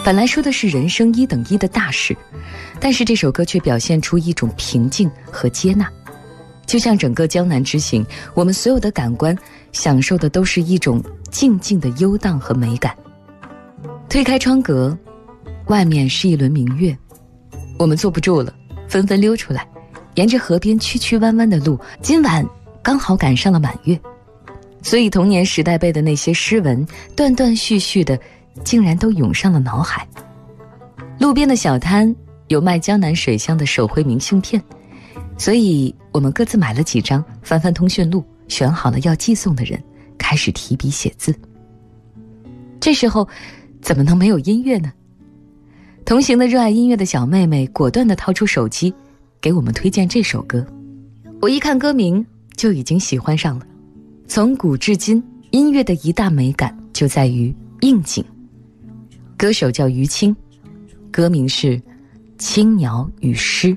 本来说的是人生一等一的大事，但是这首歌却表现出一种平静和接纳。就像整个江南之行，我们所有的感官享受的都是一种静静的悠荡和美感。推开窗格，外面是一轮明月，我们坐不住了，纷纷溜出来，沿着河边曲曲弯弯的路，今晚刚好赶上了满月。所以童年时代背的那些诗文，断断续续的竟然都涌上了脑海。路边的小摊有卖江南水乡的手绘明信片，所以我们各自买了几张，翻翻通讯录，选好了要寄送的人，开始提笔写字。这时候怎么能没有音乐呢？同行的热爱音乐的小妹妹果断地掏出手机给我们推荐这首歌。我一看歌名就已经喜欢上了。从古至今，音乐的一大美感就在于应景。歌手叫于青，歌名是《青鸟与诗》。